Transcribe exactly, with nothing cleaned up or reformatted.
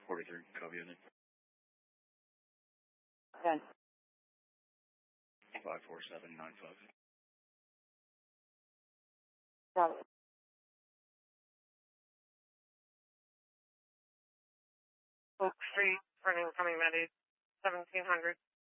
forty-three, copy unit. ten. five four seven nine five. Copy. Oak Street, for an incoming Med seventeen hundred.